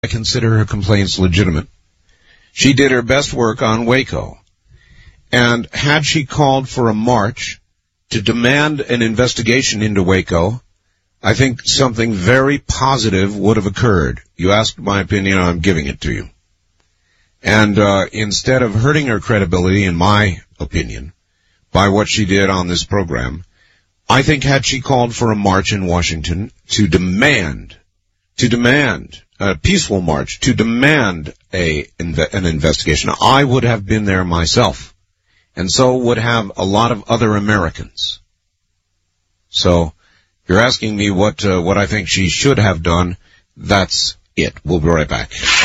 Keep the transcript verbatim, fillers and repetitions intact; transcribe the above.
I consider her complaints legitimate. She did her best work on Waco. And had she called for a march to demand an investigation into Waco, I think something very positive would have occurred. You asked my opinion, I'm giving it to you. And uh, instead of hurting her credibility, in my opinion, by what she did on this program, I think had she called for a march in Washington to demand, to demand a peaceful march, to demand a an investigation, I would have been there myself. And so would have a lot of other Americans. So, you're asking me what uh, what I think she should have done. That's it. We'll be right back.